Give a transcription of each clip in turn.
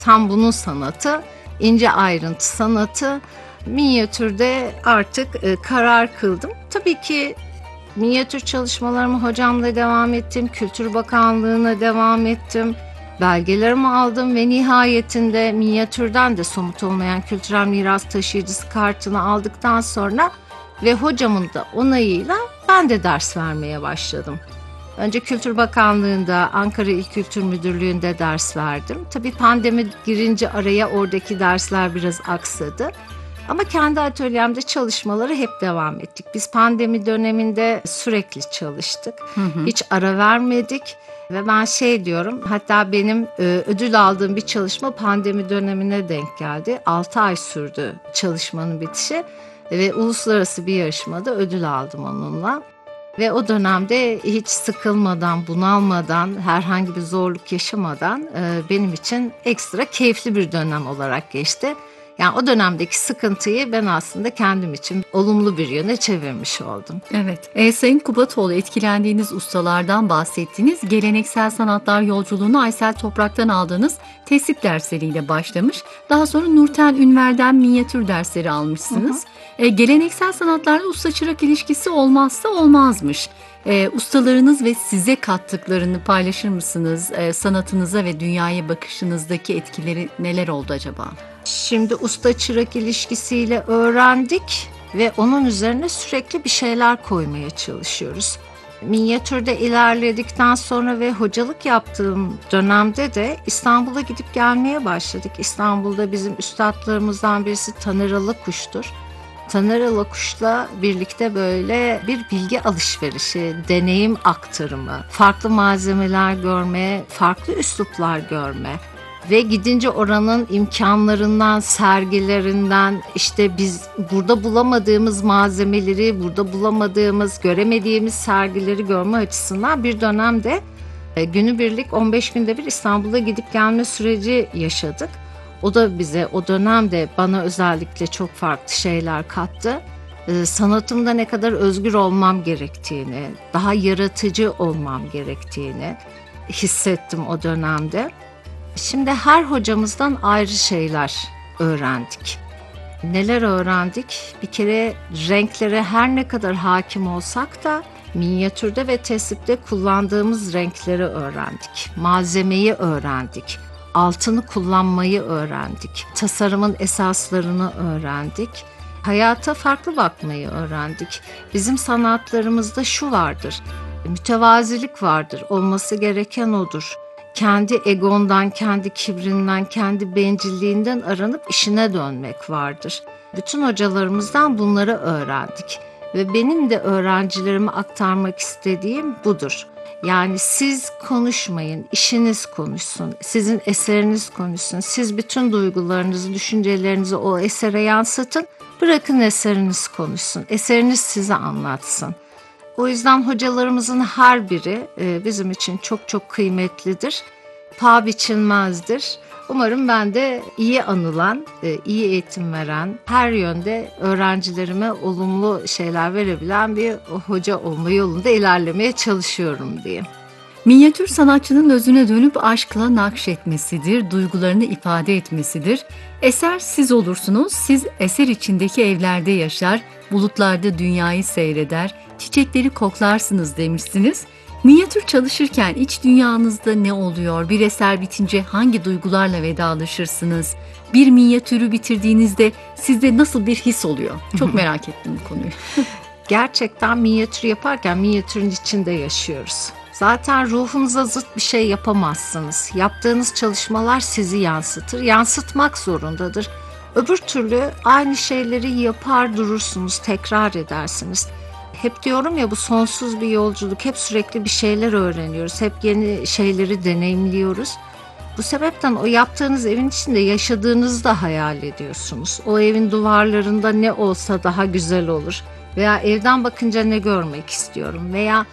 Tam bunun sanatı, ince ayrıntı sanatı. Minyatürde artık karar kıldım. Tabii ki minyatür çalışmalarımı hocamla devam ettim. Kültür Bakanlığı'na devam ettim. Belgelerimi aldım ve nihayetinde minyatürden de somut olmayan kültürel miras taşıyıcısı kartını aldıktan sonra ve hocamın da onayıyla ben de ders vermeye başladım. Önce Kültür Bakanlığı'nda, Ankara İl Kültür Müdürlüğü'nde ders verdim. Tabii pandemi girince araya oradaki dersler biraz aksadı. Ama kendi atölyemde çalışmaları hep devam ettik. Biz pandemi döneminde sürekli çalıştık. Hiç ara vermedik. Ve ben diyorum, hatta benim ödül aldığım bir çalışma pandemi dönemine denk geldi. 6 ay sürdü çalışmanın bitişi ve uluslararası bir yarışmada ödül aldım onunla. Ve o dönemde hiç sıkılmadan, bunalmadan, herhangi bir zorluk yaşamadan benim için ekstra keyifli bir dönem olarak geçti. Yani o dönemdeki sıkıntıyı ben aslında kendim için olumlu bir yöne çevirmiş oldum. Evet. Sayın Kubatoğlu, etkilendiğiniz ustalardan bahsettiniz. Geleneksel sanatlar yolculuğunu Aysel Toprak'tan aldığınız tesip dersleriyle başlamış. Daha sonra Nurten Ünver'den minyatür dersleri almışsınız. Geleneksel sanatlarla usta çırak ilişkisi olmazsa olmazmış. Ustalarınız ve size kattıklarını paylaşır mısınız? Sanatınıza ve dünyaya bakışınızdaki etkileri neler oldu acaba? Şimdi usta çırak ilişkisiyle öğrendik ve onun üzerine sürekli bir şeyler koymaya çalışıyoruz. Minyatürde ilerledikten sonra ve hocalık yaptığım dönemde de İstanbul'a gidip gelmeye başladık. İstanbul'da bizim üstadlarımızdan birisi Taner Alakuş'tur. Taner Alakuş'la birlikte böyle bir bilgi alışverişi, deneyim aktarımı, farklı malzemeler görme, farklı üsluplar görme ve gidince oranın imkanlarından, sergilerinden, işte biz burada bulamadığımız malzemeleri, burada bulamadığımız, göremediğimiz sergileri görme açısından bir dönemde günübirlik 15 günde bir İstanbul'a gidip gelme süreci yaşadık. O da bize o dönemde bana özellikle çok farklı şeyler kattı. Sanatımda ne kadar özgür olmam gerektiğini, daha yaratıcı olmam gerektiğini hissettim o dönemde. Şimdi her hocamızdan ayrı şeyler öğrendik. Neler öğrendik? Bir kere renklere her ne kadar hakim olsak da minyatürde ve tesipte kullandığımız renkleri öğrendik. Malzemeyi öğrendik. Altını kullanmayı öğrendik. Tasarımın esaslarını öğrendik. Hayata farklı bakmayı öğrendik. Bizim sanatlarımızda şu vardır. Mütevazilik vardır. Olması gereken odur. Kendi egondan, kendi kibrinden, kendi bencilliğinden aranıp işine dönmek vardır. Bütün hocalarımızdan bunları öğrendik. Ve benim de öğrencilerime aktarmak istediğim budur. Yani siz konuşmayın, işiniz konuşsun, sizin eseriniz konuşsun. Siz bütün duygularınızı, düşüncelerinizi o esere yansıtın. Bırakın eseriniz konuşsun, eseriniz size anlatsın. O yüzden hocalarımızın her biri bizim için çok çok kıymetlidir. Paha biçilmezdir. Umarım ben de iyi anılan, iyi eğitim veren, her yönde öğrencilerime olumlu şeyler verebilen bir hoca olma yolunda ilerlemeye çalışıyorum diyeyim. Minyatür sanatçının özüne dönüp aşkla nakşetmesidir, duygularını ifade etmesidir. Eser siz olursunuz, siz eser içindeki evlerde yaşar, bulutlarda dünyayı seyreder, çiçekleri koklarsınız demişsiniz. Minyatür çalışırken iç dünyanızda ne oluyor? Bir eser bitince hangi duygularla vedalaşırsınız? Bir minyatürü bitirdiğinizde sizde nasıl bir his oluyor? Çok merak ettim bu konuyu. Gerçekten minyatür yaparken minyatürün içinde yaşıyoruz. Zaten ruhunuza zıt bir şey yapamazsınız. Yaptığınız çalışmalar sizi yansıtır. Yansıtmak zorundadır. Öbür türlü aynı şeyleri yapar durursunuz, tekrar edersiniz. Hep diyorum ya, bu sonsuz bir yolculuk. Hep sürekli bir şeyler öğreniyoruz. Hep yeni şeyleri deneyimliyoruz. Bu sebepten o yaptığınız evin içinde yaşadığınızı da hayal ediyorsunuz. O evin duvarlarında ne olsa daha güzel olur. Veya evden bakınca ne görmek istiyorum. Veya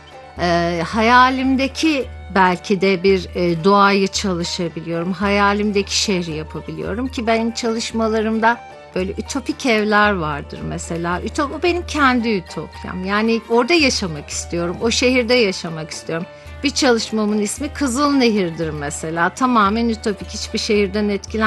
hayalimdeki belki de bir doğayı çalışabiliyorum. Hayalimdeki şehri yapabiliyorum ki benim çalışmalarımda böyle ütopik evler vardır mesela. O benim kendi ütopyam. Yani orada yaşamak istiyorum. O şehirde yaşamak istiyorum. Bir çalışmamın ismi Kızıl Nehir'dir mesela. Tamamen ütopik, hiçbir şehirden